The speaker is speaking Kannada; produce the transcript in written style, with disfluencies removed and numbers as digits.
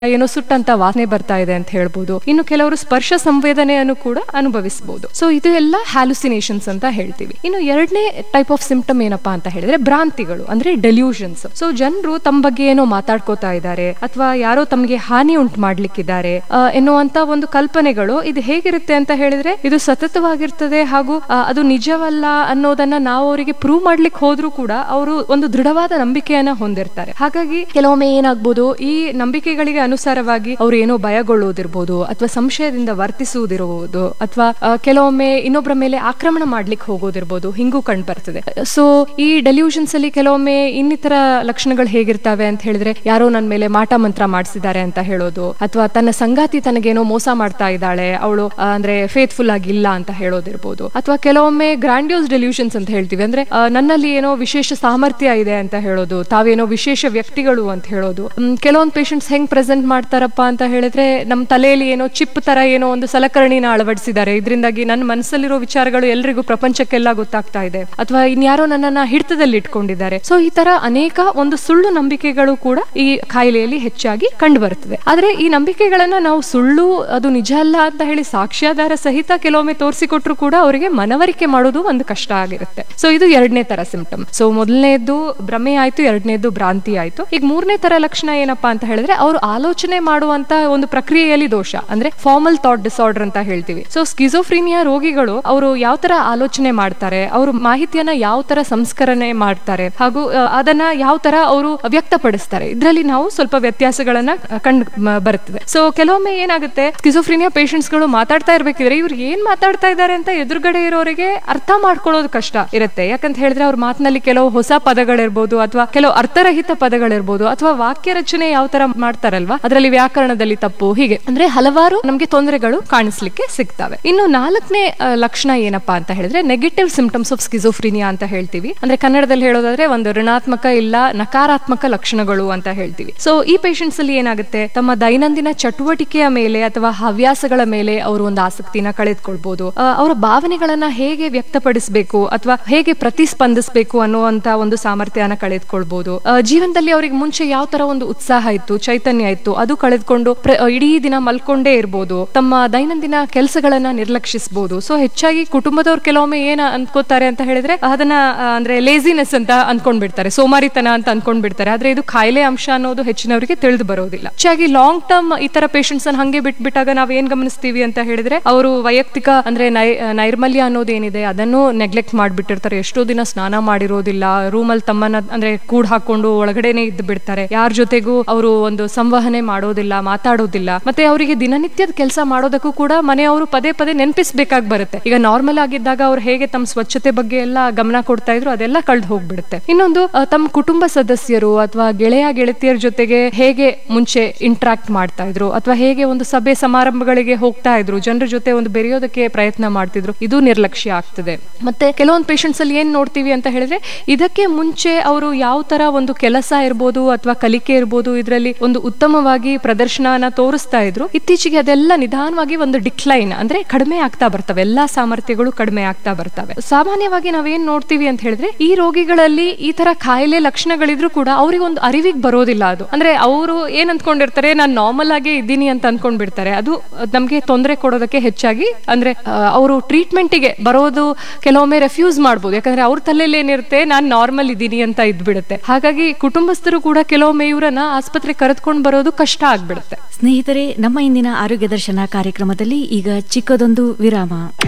ಏನೋ ಸುಟ್ಟಂತ ವಾಸನೆ ಬರ್ತಾ ಇದೆ ಅಂತ ಹೇಳ್ಬೋದು. ಇನ್ನು ಕೆಲವರು ಸ್ಪರ್ಶ ಸಂವೇದನೆಯನ್ನು ಕೂಡ ಅನುಭವಿಸಬಹುದು. ಸೊ ಇದು ಎಲ್ಲ ಹ್ಯಾಲುಸಿನೇಷನ್ಸ್ ಅಂತ ಹೇಳ್ತೀವಿ. ಇನ್ನು ಎರಡನೇ ಟೈಪ್ ಆಫ್ ಸಿಂಪ್ಟಮ್ ಏನಪ್ಪಾ ಅಂತ ಹೇಳಿದ್ರೆ ಭ್ರಾಂತಿಗಳು, ಅಂದ್ರೆ ಡೆಲ್ಯೂಷನ್ಸ್. ಸೊ ಜನರು ತಮ್ಮ ಬಗ್ಗೆ ಏನೋ ಮಾತಾಡ್ಕೋತಾ ಇದ್ದಾರೆ ಅಥವಾ ಯಾರೋ ತಮಗೆ ಹಾನಿ ಉಂಟು ಮಾಡ್ಲಿಕ್ಕಿದ್ದಾರೆ ಎನ್ನುವಂತ ಒಂದು ಕಲ್ಪನೆಗಳು ಇದು ಹೇಗಿರುತ್ತೆ ಅಂತ ಹೇಳಿದ್ರೆ ಇದು ಸತತವಾಗಿರ್ತದೆ ಹಾಗೂ ಅದು ನಿಜವಲ್ಲ ಅನ್ನೋದನ್ನ ನಾವು ಅವರಿಗೆ ಪ್ರೂವ್ ಮಾಡ್ಲಿಕ್ಕೆ ಹೋದ್ರೂ ಕೂಡ ಅವರು ಒಂದು ದೃಢವಾದ ನಂಬಿಕೆಯನ್ನ ಹೊಂದಿರ್ತಾರೆ. ಹಾಗಾಗಿ ಕೆಲವೊಮ್ಮೆ ಏನಾಗ್ಬೋದು, ಈ ನಂಬಿಕೆಗಳಿಗೆ ಅನುಸಾರವಾಗಿ ಅವರು ಏನೋ ಭಯಗೊಳ್ಳುವುದಿರ್ಬೋದು ಅಥವಾ ಸಂಶಯದಿಂದ ವರ್ತಿಸುವುದಿರಬಹುದು ಅಥವಾ ಕೆಲವೊಮ್ಮೆ ಇನ್ನೊಬ್ಬರ ಮೇಲೆ ಆಕ್ರಮಣ ಮಾಡ್ಲಿಕ್ಕೆ ಹೋಗೋದಿರ್ಬೋದು, ಹಿಂಗೂ ಕಂಡು ಬರ್ತದೆ. ಸೊ ಈ ಡೆಲ್ಯೂಷನ್ಸ್ ಅಲ್ಲಿ ಕೆಲವೊಮ್ಮೆ ಇನ್ನಿತರ ಲಕ್ಷಣಗಳು ಹೇಗಿರ್ತವೆ ಅಂತ ಹೇಳಿದ್ರೆ ಯಾರೋ ನನ್ನ ಮೇಲೆ ಮಾಟ ಮಂತ್ರ ಮಾಡಿಸಿದ್ದಾರೆ ಅಂತ ಹೇಳೋದು, ಅಥವಾ ತನ್ನ ಸಂಗಾತಿ ತನಗೇನೋ ಮೋಸ ಮಾಡ್ತಾ ಇದ್ದಾಳೆ, ಅವಳು ಅಂದ್ರೆ ಫೇತ್ಫುಲ್ ಆಗಿಲ್ಲ ಅಂತ ಹೇಳೋದಿರ್ಬೋದು. ಅಥವಾ ಕೆಲವೊಮ್ಮೆ ಗ್ರಾಂಡಿಯೋಸ್ ಡೆಲ್ಯೂಷನ್ಸ್ ಅಂತ ಹೇಳ್ತೀವಿ, ಅಂದ್ರೆ ನನ್ನಲ್ಲಿ ಏನೋ ವಿಶೇಷ ಸಾಮರ್ಥ್ಯ ಇದೆ ಅಂತ ಹೇಳೋದು, ತಾವೇನೋ ವಿಶೇಷ ವ್ಯಕ್ತಿಗಳು ಅಂತ ಹೇಳೋದು. ಕೆಲವೊಂದು ಪೇಷಂಟ್ಸ್ ಹೆಂಗ್ ಪ್ರೆಸೆಂಟ್ ಮಾಡ್ತಾರಪ್ಪ ಅಂತ ಹೇಳಿದ್ರೆ ನಮ್ಮ ತಲೆಯಲ್ಲಿ ಏನೋ ಚಿಪ್ ತರ ಏನೋ ಒಂದು ಸಲಕರಣಿನ ಅಳವಡಿಸಿದ್ದಾರೆ, ಇದರಿಂದಾಗಿ ನನ್ನ ಮನಸ್ಸಲ್ಲಿರೋ ವಿಚಾರಗಳು ಎಲ್ರಿಗೂ ಪ್ರಪಂಚಕ್ಕೆಲ್ಲ ಗೊತ್ತಾಗ್ತಾ ಇದೆ, ಅಥವಾ ಇನ್ಯಾರೋ ನನ್ನನ್ನ ಹಿಡಿತದಲ್ಲಿ ಇಟ್ಕೊಂಡಿದ್ದಾರೆ. ಸೊ ಈ ತರ ಅನೇಕ ಒಂದು ಸುಳ್ಳು ನಂಬಿಕೆಗಳು ಕೂಡ ಈ ಕಾಯಿಲೆಯಲ್ಲಿ ಹೆಚ್ಚಾಗಿ ಕಂಡು ಬರ್ತದೆ. ಆದ್ರೆ ಈ ನಂಬಿಕೆಗಳನ್ನ ನಾವು ಸುಳ್ಳು, ಅದು ನಿಜ ಅಲ್ಲ ಅಂತ ಹೇಳಿ ಸಾಕ್ಷ್ಯಾಧಾರ ಸಹಿತ ಕೆಲವೊಮ್ಮೆ ತೋರಿಸಿಕೊಟ್ರು ಕೂಡ ಅವರಿಗೆ ಮನವರಿಕೆ ಮಾಡೋದು ಒಂದು ಕಷ್ಟ ಆಗಿರುತ್ತೆ. ಸೊ ಇದು ಎರಡನೇ ತರ ಸಿಂಪ್ಟಮ್. ಸೊ ಮೊದಲನೇದು ಭ್ರಮೆ ಆಯ್ತು, ಎರಡನೇದು ಭ್ರಾಂತಿ ಆಯ್ತು. ಈಗ ಮೂರನೇ ತರ ಲಕ್ಷಣ ಏನಪ್ಪಾ ಅಂತ ಹೇಳಿದ್ರೆ ಅವರು ಆಲೋಚನೆ ಮಾಡುವಂತ ಒಂದು ಪ್ರಕ್ರಿಯೆಯಲ್ಲಿ ದೋಷ, ಅಂದ್ರೆ ಫಾರ್ಮಲ್ ಥಾಟ್ ಡಿಸಾರ್ಡರ್ ಅಂತ ಹೇಳ್ತೀವಿ. ಸೊ ಸ್ಕಿಜೋಫ್ರೀನಿಯಾ ರೋಗಿಗಳು ಅವರು ಯಾವ ತರ ಆಲೋಚನೆ ಮಾಡ್ತಾರೆ, ಅವರು ಮಾಹಿತಿಯನ್ನ ಯಾವ ತರ ಸಂಸ್ಕರಣೆ ಮಾಡ್ತಾರೆ ಹಾಗೂ ಅದನ್ನ ಯಾವ ತರ ಅವರು ವ್ಯಕ್ತಪಡಿಸ್ತಾರೆ, ಇದರಲ್ಲಿ ನಾವು ಸ್ವಲ್ಪ ವ್ಯತ್ಯಾಸಗಳನ್ನ ಕಂಡು ಬರ್ತದೆ. ಸೊ ಕೆಲವೊಮ್ಮೆ ಏನಾಗುತ್ತೆ, ಸ್ಕಿಜೋಫ್ರೀನಿಯಾ ಪೇಷಂಟ್ಸ್ ಗಳು ಮಾತಾಡ್ತಾ ಇರ್ಬೇಕಿದ್ರೆ ಇವ್ರು ಏನ್ ಮಾತಾಡ್ತಾ ಇದ್ದಾರೆ ಅಂತ ಎದುರುಗಡೆ ಇರೋರಿಗೆ ಅರ್ಥ ಮಾಡ್ಕೊಳ್ಳೋದು ಕಷ್ಟ ಇರುತ್ತೆ. ಯಾಕಂತ ಹೇಳಿದ್ರೆ ಅವ್ರ ಮಾತಿನಲ್ಲಿ ಕೆಲವು ಹೊಸ ಪದಗಳಿರ್ಬೋದು ಅಥವಾ ಕೆಲವು ಅರ್ಥರಹಿತ ಪದಗಳಿರ್ಬೋದು ಅಥವಾ ವಾಕ್ಯ ರಚನೆ ಯಾವ ತರ ಮಾಡ್ತಾರಲ್ವಾ ಅದರಲ್ಲಿ ವ್ಯಾಕರಣದಲ್ಲಿ ತಪ್ಪು, ಹೀಗೆ ಅಂದ್ರೆ ಹಲವಾರು ನಮ್ಗೆ ತೊಂದರೆಗಳು ಕಾಣಿಸ್ಲಿಕ್ಕೆ ಸಿಗ್ತವೆ. ಇನ್ನು ನಾಲ್ಕನೇ ಲಕ್ಷಣ ಏನಪ್ಪಾ ಅಂತ ಹೇಳಿದ್ರೆ ನೆಗೆಟಿವ್ ಸಿಂಪ್ಟಮ್ಸ್ ಆಫ್ ಸ್ಕಿಜೋಫ್ರೀನಿಯಾ ಅಂತ ಹೇಳ್ತೀವಿ. ಅಂದ್ರೆ ಕನ್ನಡದಲ್ಲಿ ಹೇಳೋದಾದ್ರೆ ಒಂದು ಋಣಾತ್ಮಕ ಇಲ್ಲ ನಕಾರಾತ್ಮಕ ಲಕ್ಷಣಗಳು ಅಂತ ಹೇಳ್ತೀವಿ. ಸೊ ಈ ಪೇಷಂಟ್ಸ್ ಅಲ್ಲಿ ಏನಾಗುತ್ತೆ, ತಮ್ಮ ದೈನಂದಿನ ಚಟುವಟಿಕೆಯ ಮೇಲೆ ಅಥವಾ ಹವ್ಯಾಸಗಳ ಮೇಲೆ ಅವರು ಒಂದು ಆಸಕ್ತಿನ ಕಳೆದುಕೊಳ್ಬಹುದು, ಅವರ ಭಾವನೆಗಳನ್ನ ಹೇಗೆ ವ್ಯಕ್ತಪಡಿಸಬೇಕು ಅಥವಾ ಹೇಗೆ ಪ್ರತಿಸ್ಪಂದಿಸಬೇಕು ಅನ್ನುವಂತ ಒಂದು ಸಾಮರ್ಥ್ಯನ ಕಳೆದುಕೊಳ್ಬಹುದು. ಜೀವನದಲ್ಲಿ ಅವರಿಗೆ ಮುಂಚೆ ಯಾವ ತರ ಒಂದು ಉತ್ಸಾಹ ಇತ್ತು, ಚೈತನ್ಯ ಇತ್ತು, ಅದು ಕಳೆದುಕೊಂಡು ಇಡೀ ದಿನ ಮಲ್ಕೊಂಡೇ ಇರ್ಬೋದು, ತಮ್ಮ ದೈನಂದಿನ ಕೆಲಸಗಳನ್ನ ನಿರ್ಲಕ್ಷಿಸಬಹುದು. ಸೊ ಹೆಚ್ಚಾಗಿ ಕುಟುಂಬದವ್ರು ಕೆಲವೊಮ್ಮೆ ಏನ್ ಅನ್ಕೋತಾರೆ ಅಂತ ಹೇಳಿದ್ರೆ ಅದನ್ನ ಅಂದ್ರೆ ಲೇಸಿನೆಸ್ ಅಂತ ಅನ್ಕೊಂಡ್ಬಿಡ್ತಾರೆ, ಸೋಮಾರಿತನ ಅಂತ ಅನ್ಕೊಂಡ್ಬಿಡ್ತಾರೆ. ಆದ್ರೆ ಇದು ಕಾಯಿಲೆ ಅಂಶ ಅನ್ನೋದು ಹೆಚ್ಚಿನವರಿಗೆ ತಿಳಿದು ಬರೋದಿಲ್ಲ. ಹೆಚ್ಚಾಗಿ ಲಾಂಗ್ ಟರ್ಮ್ ಈ ತರ ಪೇಷಂಟ್ಸ್ ಅನ್ನು ಹಂಗೆ ಬಿಟ್ಬಿಟ್ಟಾಗ ನಾವ್ ಏನ್ ಗಮನಿಸ್ತೀವಿ ಅಂತ ಹೇಳಿದ್ರೆ ಅವರು ವೈಯಕ್ತಿಕ ಅಂದ್ರೆ ನೈರ್ಮಲ್ಯ ಅನ್ನೋದೇನಿದೆ ಅದನ್ನು ನೆಗ್ಲೆಕ್ಟ್ ಮಾಡ್ಬಿಟ್ಟಿರ್ತಾರೆ. ಎಷ್ಟೋ ದಿನ ಸ್ನಾನ ಮಾಡಿರೋದಿಲ್ಲ, ರೂಮಲ್ಲಿ ತಮ್ಮನ್ನ ಅಂದ್ರೆ ಕೂಡ್ ಹಾಕೊಂಡು ಒಳಗಡೆನೆ ಇದ್ದು ಬಿಡ್ತಾರೆ, ಯಾರ ಜೊತೆಗೂ ಅವರು ಒಂದು ಸಂವಹನೆ ಮಾಡೋದಿಲ್ಲ, ಮಾತಾಡೋದಿಲ್ಲ. ಮತ್ತೆ ಅವರಿಗೆ ದಿನನಿತ್ಯದ ಕೆಲಸ ಮಾಡೋದಕ್ಕೂ ಕೂಡ ಮನೆಯವರು ಪದೇ ಪದೇ ನೆನಪಿಸಬೇಕಾಗಿ ಬರುತ್ತೆ. ಈಗ ನಾರ್ಮಲ್ ಆಗಿದ್ದಾಗ ಅವ್ರು ಹೇಗೆ ತಮ್ಮ ಸ್ವಚ್ಛತೆ ಬಗ್ಗೆ ಎಲ್ಲ ಗಮನ ಕೊಡ್ತಾ ಇದ್ರು ಅದೆಲ್ಲ ಕಳೆದು ಹೋಗ್ಬಿಡುತ್ತೆ. ಇನ್ನೊಂದು ತಮ್ಮ ಕುಟುಂಬ ಸದಸ್ಯರು ಅಥವಾ ಗೆಳೆಯರ ಜೊತೆಗೆ ಹೇಗೆ ಮುಂಚೆ ಇಂಟ್ರಾಕ್ಟ್ ಮಾಡ್ತಾ ಇದ್ರು ಅಥವಾ ಹೇಗೆ ಒಂದು ಸಭೆ ಸಮಾರಂಭಗಳಿಗೆ ಹೋಗ್ತಾ ಇದ್ರು, ಜನರ ಜೊತೆ ಒಂದು ಬೆರೆಯೋದಕ್ಕೆ ಪ್ರಯತ್ನ ಮಾಡ್ತಿದ್ರು, ಇದು ನಿರ್ಲಕ್ಷ್ಯ ಆಗ್ತದೆ. ಮತ್ತೆ ಕೆಲವೊಂದು ಪೇಷಂಟ್ಸ್ ಅಲ್ಲಿ ಏನ್ ನೋಡ್ತೀವಿ ಅಂತ ಹೇಳಿದ್ರೆ ಇದಕ್ಕೆ ಮುಂಚೆ ಅವರು ಯಾವ ತರ ಒಂದು ಕೆಲಸ ಇರ್ಬೋದು ಅಥವಾ ಕಲಿಕೆ ಇರ್ಬೋದು ಇದರಲ್ಲಿ ಒಂದು ಉತ್ತಮವಾಗಿ ಪ್ರದರ್ಶನ ತೋರಿಸ್ತಾ ಇದ್ರು, ಇತ್ತೀಚೆಗೆ ಅದೆಲ್ಲ ನಿಧಾನವಾಗಿ ಒಂದು ಡಿಕ್ಲೈನ್ ಅಂದ್ರೆ ಕಡಿಮೆ ಆಗ್ತಾ ಬರ್ತವೆ, ಎಲ್ಲಾ ಸಾಮರ್ಥ್ಯಗಳು ಕಡಿಮೆ ಆಗ್ತಾ ಬರ್ತವೆ. ಸಾಮಾನ್ಯವಾಗಿ ನಾವೇನ್ ನೋಡ್ತೀವಿ ಅಂತ ಹೇಳಿದ್ರೆ ಈ ರೋಗಿಗಳಲ್ಲಿ ಈ ತರ ಕಾಯಿಲೆ ಲಕ್ಷಣಗಳಿದ್ರು ಕೂಡ ಅವ್ರಿಗೆ ಒಂದು ಅರಿವಿಗೆ ಬರೋದಿಲ್ಲ. ಅದು ಅಂದ್ರೆ ಅವರು ಏನ್ ಅಂದ್ಕೊಂಡಿರ್ತಾರೆ, ನಾನು ನಾರ್ಮಲ್ ಆಗೇ ಇದ್ದೀನಿ ಅಂತ ಅನ್ಕೊಂಡ್ಬಿಡ್ತಾರೆ. ಅದು ನಮ್ಗೆ ತೊಂದರೆ ಕೊಡೋದಕ್ಕೆ ಹೆಚ್ಚಾಗಿ ಅಂದ್ರೆ ಅವರು ಟ್ರೀಟ್ಮೆಂಟ್ ಗೆ ಬರೋದು ಕೆಲವೊಮ್ಮೆ ರೆಫ್ಯೂಸ್ ಮಾಡ್ಬೋದು, ಯಾಕಂದ್ರೆ ಅವ್ರ ತಲೆಯಲ್ಲಿ ಏನಿರುತ್ತೆ ನಾನು ನಾರ್ಮಲ್ ಇದ್ದೀನಿ ಅಂತ ಇದ್ಬಿಡುತ್ತೆ. ಹಾಗಾಗಿ ಕುಟುಂಬಸ್ಥರು ಕೂಡ ಕೆಲವೊಮ್ಮೆ ಇವರನ್ನ ಆಸ್ಪತ್ರೆ ಕರೆದುಕೊಂಡು ಬರೋದು ಕಷ್ಟ ಆಗ್ಬಿಡುತ್ತೆ. ಸ್ನೇಹಿತರೆ, ನಮ್ಮ ಇಂದಿನ ಆರೋಗ್ಯ ದರ್ಶನ ಕಾರ್ಯಕ್ರಮದಲ್ಲಿ ಈಗ ಚಿಕ್ಕದೊಂದು ವಿರಾಮ.